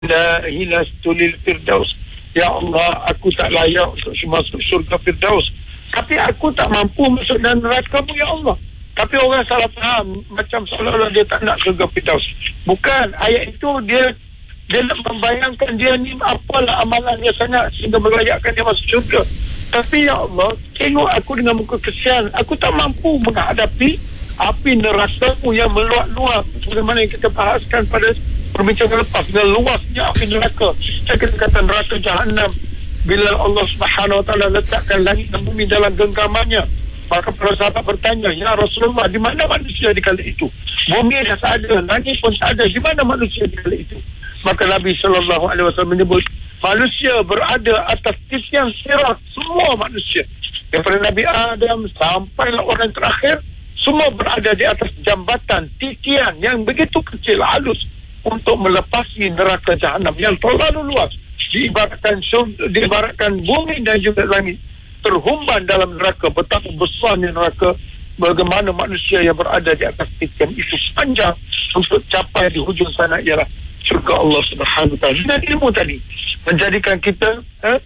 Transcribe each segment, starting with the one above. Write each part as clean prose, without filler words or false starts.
ilahi lastu lil firdaus. Ya Allah, aku tak layak untuk masuk syurga firdaus. Tapi aku tak mampu masuk dalam neraka-Mu, Ya Allah. Tapi orang salah faham, macam seolah-olah dia tak nak syurga firdaus. Bukan, ayat itu dia nak membayangkan dia ni apalah amalannya sangat sehingga melayakkan dia masuk syurga. Tapi Ya Allah, tengok aku dengan muka kesian. Aku tak mampu menghadapi api neraka-Mu yang meluap-luap. Sebagaimana yang kita bahaskan pada perbincangan lepas, dengan luasnya api neraka. Saya kata neraka Jahannam, bila Allah Subhanahu Wa Taala letakkan langit dan bumi dalam genggamannya, maka para sahabat bertanya, Ya Rasulullah, di mana manusia di kala itu? Bumi dah tak ada, langit pun tak ada, di mana manusia di kala itu? Maka Nabi SAW menyebut, manusia berada atas titian sirat, semua manusia, daripada Nabi Adam sampailah orang terakhir, semua berada di atas jambatan titian yang begitu kecil, halus, untuk melepasi neraka Jahannam yang terlalu luas. Diibaratkan bumi dan juga langit terhumban dalam neraka. Betapa besarnya neraka, bagaimana manusia yang berada di atas titian itu panjang untuk capai di hujung sana ialah syurga Allah Subhanahu Wa Taala. Dan ilmu tadi menjadikan kita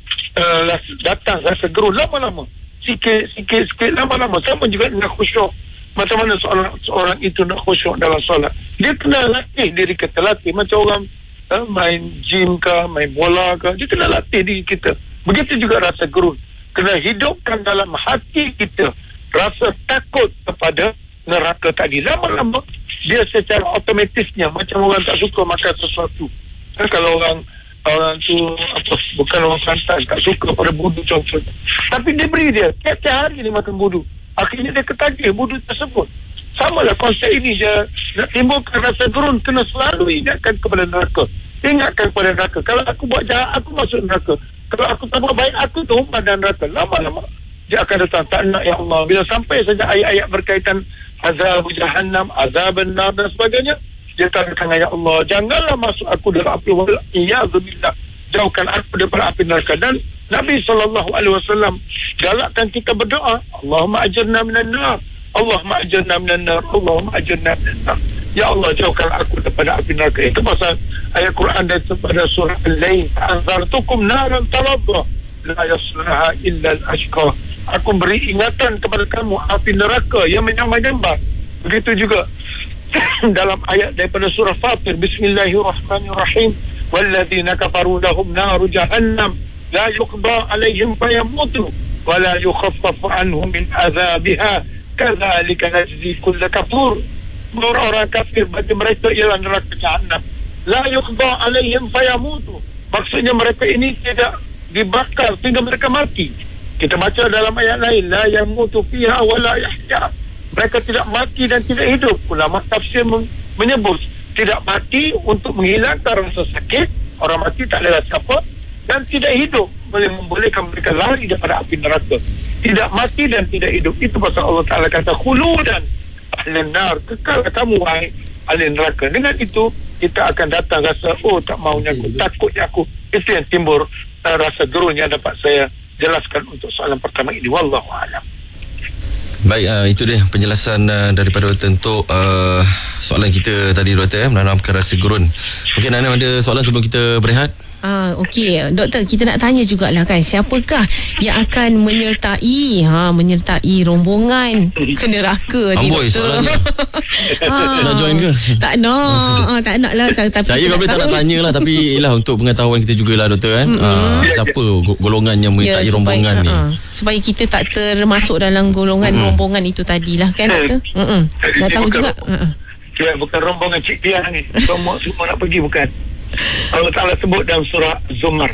datang rasa gerun lama-lama, sikit lama-lama, sama juga dengan khusyuk. Macam mana seorang itu nak khusyuk dalam solat? Dia kena latih diri kita, latih macam orang main gym ke, main bola ke, dia kena latih diri kita. Begitu juga rasa gerun, kena hidupkan dalam hati kita rasa takut kepada neraka tadi. Lama-lama dia secara otomatisnya, macam orang tak suka makan sesuatu. Kalau orang tu bukan orang Kelantan, tak suka pada budu contohnya, tapi dia beri dia tiap-tiap hari dia makan budu, akhirnya dia ketagih budu tersebut. Samalah konsep ini, dia nak timbulkan rasa gerun, kena selalu ingatkan kepada neraka. Ingatkan kepada neraka. Kalau aku buat jahat, aku masuk neraka. Kalau aku tak buat baik, aku terhumban dalam neraka. Lama-lama dia akan datang, tak nak Ya Allah. Bila sampai saja ayat-ayat berkaitan azab jahannam, azab nar dan sebagainya, dia katakan, Ya Allah, janganlah masuk aku dalam api wal iyadzubillah, jauhkan aku daripada api neraka. Dan Nabi SAW galakkan kita berdoa, Allahumma ajirna minan nar, Allahumma ajirna minan nar, Allahumma ajirna minan nar. Ya Allah, jauhkan aku daripada api neraka. Itu pasal ayat Quran daripada surah Al-Lail, anzartukum naran talabba la yaslaha illa al-ashqa. Aku beri ingatan kepada kamu api neraka yang menyambar-nyambar. Begitu juga dalam ayat daripada surah Fatir, Bismillahirrahmanirrahim, walladzina kafaru lahum naru jahannam la yuqda alaihim fayamutu wa la yukhaffafu anhum min azabiha kadzalika najzi kulla kafur. Orang-orang kafir bagi mereka ialah neraka Jahannam, la yuqda alaihim fayamutu, maksudnya mereka ini tidak dibakar sehingga mereka mati. Kita baca dalam ayat lain, la yamutu fiha wa la yahya, mereka tidak mati dan tidak hidup. Ulama tafsir menyebut tidak mati untuk menghilangkan rasa sakit, orang mati tak ada rasa apa, dan tidak hidup boleh membolehkan mereka lari daripada api neraka. Tidak mati dan tidak hidup. Itu pasal Allah Ta'ala kata khuludan ahli nar, kekal kamu wahai ahli neraka. Dengan itu kita akan datang rasa, oh tak maunya aku, takutnya aku. Itu yang timbul rasa gerun yang dapat saya jelaskan untuk soalan pertama ini. Wallahu a'lam. Baik, itu dia penjelasan daripada doktor untuk soalan kita tadi, doktor, menanamkan rasa gerun. Mungkin Ana ada soalan sebelum kita berehat? Okey, doktor, kita nak tanya jugalah kan, siapakah yang akan menyertai rombongan ke neraka ni, Amboi, doktor? Nak join ke? Tak nak lah. Tapi saya kalau boleh tak nak tanya lah, tapi ialah untuk pengetahuan kita jugalah, doktor kan. Siapa golongan yang menyertai rombongan ni, supaya kita tak termasuk dalam golongan rombongan itu tadilah kan, doktor. Nak tahu juga. Bukan rombongan Cik Tia ni, semua nak pergi, bukan. Allah Ta'ala sebut dalam surah Zumar,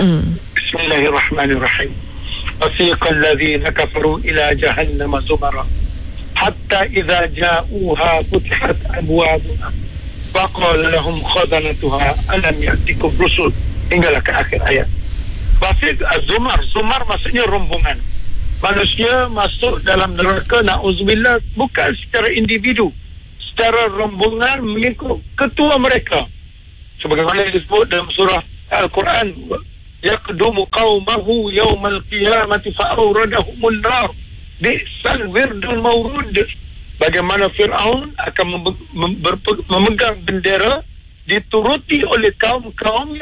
Bismillahirrahmanirrahim, wasiqal ladzina kafaru ila jahannama zumara hatta idza ja'uha futihat abwabuha wa qala lahum khazanatuha alam ya'tikum rusul, hinggalah ke akhir ayat. Wasiq Zumar maksudnya rombongan manusia masuk dalam neraka, na'udzubillah, bukan secara individu, secara rombongan mengikut ketua mereka. Sebagaimana disebut dalam surah Al-Quran, yaqdumu qaumahu yawmal qiyamati fa'awradahumul nar bi'sal wirdul mawrud. Bagaimana Fir'aun akan memegang bendera dituruti oleh kaum-kaum